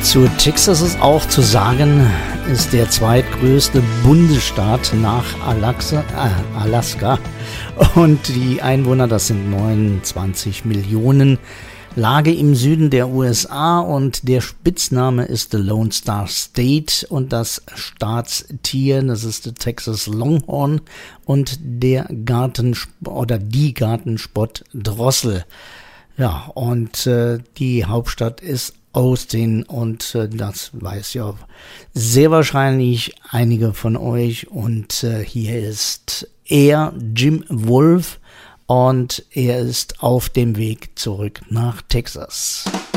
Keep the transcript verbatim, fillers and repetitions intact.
Zu Texas ist auch zu sagen, ist der zweitgrößte Bundesstaat nach Alaska, äh, Alaska. Und die Einwohner, das sind neunundzwanzig Millionen. Lage im Süden der U S A und der Spitzname ist the Lone Star State und das Staatstier, das ist der Texas Longhorn und der Gartensp- oder die Gartenspottdrossel. Ja, und äh, die Hauptstadt ist Austin und äh, das weiß ja sehr wahrscheinlich einige von euch. Und äh, hier ist er, Jim Wolf, und er ist auf dem Weg zurück nach Texas.